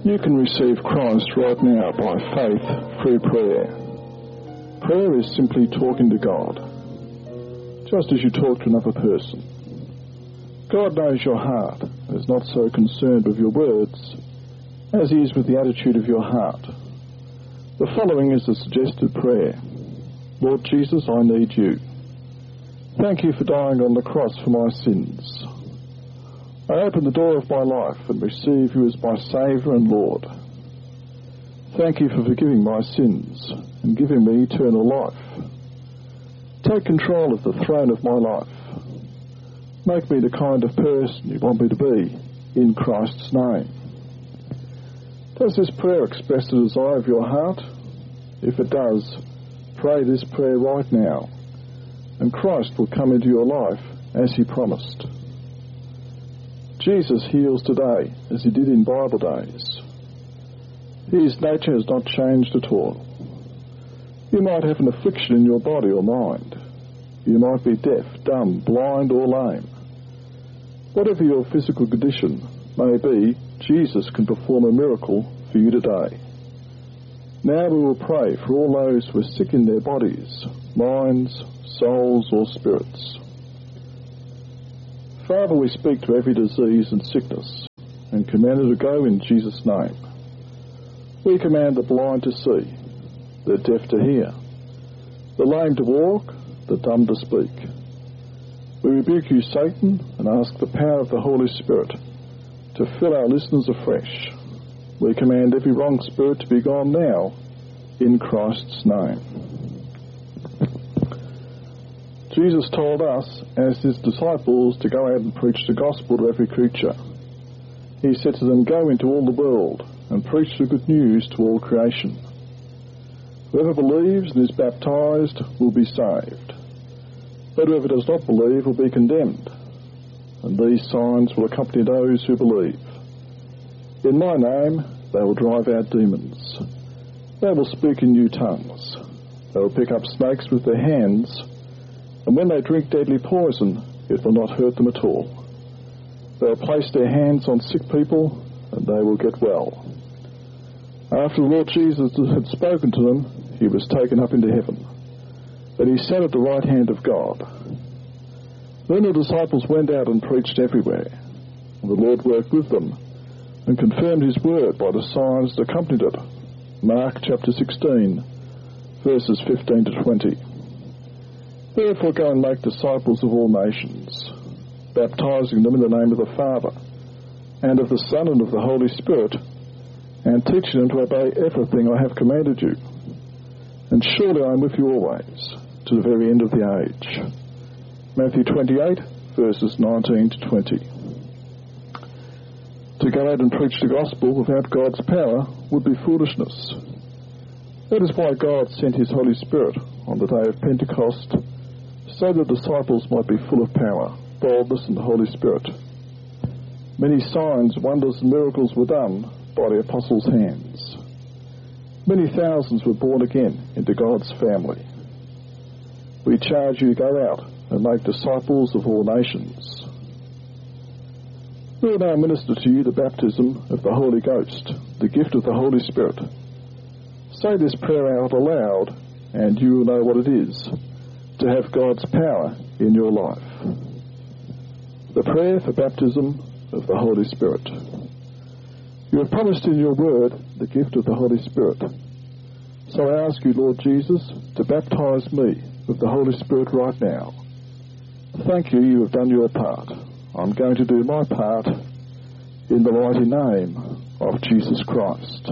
You can receive Christ right now by faith through prayer. Prayer is simply talking to God, just as you talk to another person. God knows your heart and is not so concerned with your words as he is with the attitude of your heart. The following is a suggested prayer. Lord Jesus, I need you. Thank you for dying on the cross for my sins. I open the door of my life and receive you as my Saviour and Lord. Thank you for forgiving my sins and giving me eternal life. Take control of the throne of my life. Make me the kind of person you want me to be, in Christ's name. Does this prayer express the desire of your heart? If it does, pray this prayer right now, and Christ will come into your life as he promised. Jesus heals today, as he did in Bible days. His nature has not changed at all. You might have an affliction in your body or mind. You might be deaf, dumb, blind, or lame. Whatever your physical condition may be, Jesus can perform a miracle for you today. Now we will pray for all those who are sick in their bodies, minds, souls, or spirits. Father, we speak to every disease and sickness and command it to go in Jesus' name. We command the blind to see, the deaf to hear, the lame to walk, the dumb to speak. We rebuke you, Satan, and ask the power of the Holy Spirit to fill our listeners afresh. We command every wrong spirit to be gone now, in Christ's name. Jesus told us, as his disciples, to go out and preach the gospel to every creature. He said to them, go into all the world and preach the good news to all creation. Whoever believes and is baptized will be saved, but whoever does not believe will be condemned. And these signs will accompany those who believe. In my name they will drive out demons. They will speak in new tongues. They will pick up snakes with their hands, and when they drink deadly poison, it will not hurt them at all. They will place their hands on sick people, and they will get well. After the Lord Jesus had spoken to them, he was taken up into heaven, and he sat at the right hand of God. Then the disciples went out and preached everywhere, and the Lord worked with them, and confirmed his word by the signs that accompanied it. Mark chapter 16, verses 15 to 20. Therefore go and make disciples of all nations, baptizing them in the name of the Father, and of the Son, and of the Holy Spirit, and teaching them to obey everything I have commanded you. And surely I am with you always, to the very end of the age. Matthew 28, verses 19 to 20. To go out and preach the gospel without God's power would be foolishness. That is why God sent his Holy Spirit on the day of Pentecost, so the disciples might be full of power, boldness, and the Holy Spirit. Many signs, wonders, and miracles were done by the apostles' hands. Many thousands were born again into God's family. We charge you to go out and make disciples of all nations. We will now minister to you the baptism of the Holy Ghost, the gift of the Holy Spirit. Say this prayer out aloud, and you will know what it is to have God's power in your life. The prayer for baptism of the Holy Spirit. You have promised in your word the gift of the Holy Spirit. So I ask you, Lord Jesus, to baptize me with the Holy Spirit right now. Thank you, you have done your part. I'm going to do my part in the mighty name of Jesus Christ.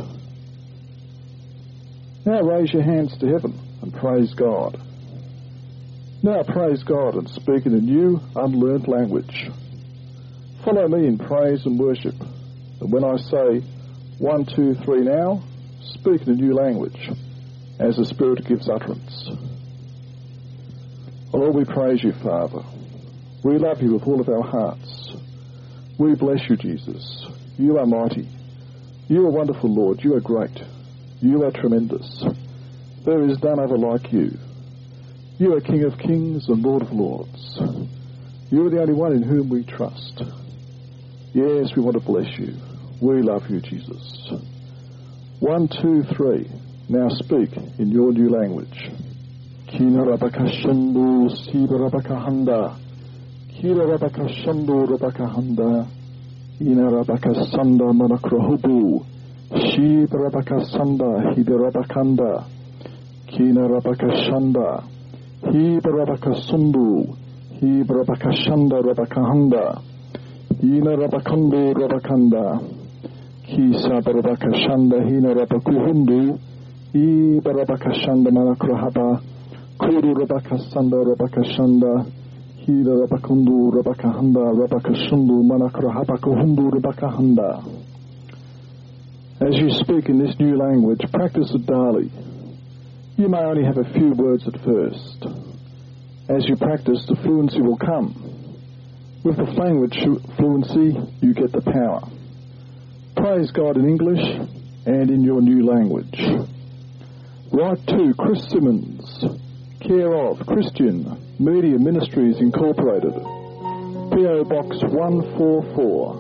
Now raise your hands to heaven and praise God. Now praise God and speak in a new, unlearned language. Follow me in praise and worship. And when I say 1, 2, 3 now, speak in a new language as the Spirit gives utterance. Oh, Lord, we praise you, Father. We love you with all of our hearts. We bless you, Jesus. You are mighty. You are wonderful, Lord. You are great. You are tremendous. There is none other like you. You are King of kings and Lord of lords. You are the only one in whom we trust. Yes, we want to bless you. We love you, Jesus. 1, 2, 3. Now speak in your new language. Kina rabaka shandu siba rabaka handa. Kira rabaka shandu rabaka handa. Ina rabaka sanda manakrahubu. Shib rabaka sanda hida rabakanda. Kina rabaka shanda. Hib rabaka sundu. Hib rabaka shanda rabaka handa. Ina rabakandu rabakanda. Kisa rabaka shanda hina rabakuhundu. I barabaka shanda manakrahaba. Kuru rabaka sanda rabaka shanda. Hida rabakundu rabaka handa rabaka shundu manakrahaba kuhundu rabaka handa. As you speak in this new language, practice it daily. You may only have a few words at first. As you practice, the fluency will come. With the language fluency, you get the power. Praise God in English and in your new language. Write to Chris Simmons, care of Christian Media Ministries Incorporated, P.O. Box 144,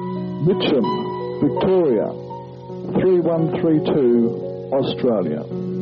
Mitcham, Victoria, 3132, Australia.